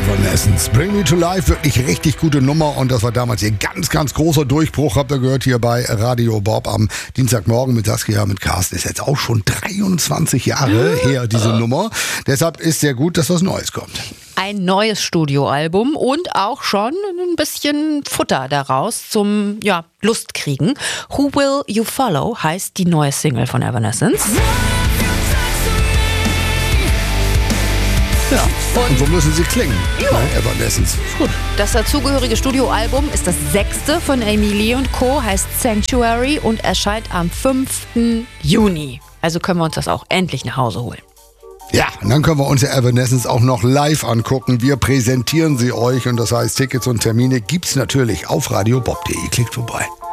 Evanescence. Bring Me to Life, wirklich richtig gute Nummer und das war damals ihr ganz, ganz großer Durchbruch, habt ihr gehört hier bei Radio Bob am Dienstagmorgen mit Saskia, mit Carsten. Ist jetzt auch schon 23 Jahre her, diese Nummer. Deshalb ist sehr gut, dass was Neues kommt. Ein neues Studioalbum und auch schon ein bisschen Futter daraus zum Lustkriegen. Who Will You Follow heißt die neue Single von Evanescence. Ja, und so müssen sie klingen. Bei Evanescence. Gut. Das dazugehörige Studioalbum ist das 6. von Amy Lee & Co., heißt Sanctuary und erscheint am 5. Juni. Also können wir uns das auch endlich nach Hause holen. Ja, und dann können wir uns ja Evanescence auch noch live angucken. Wir präsentieren sie euch und das heißt, Tickets und Termine gibt's natürlich auf radiobob.de. Klickt vorbei.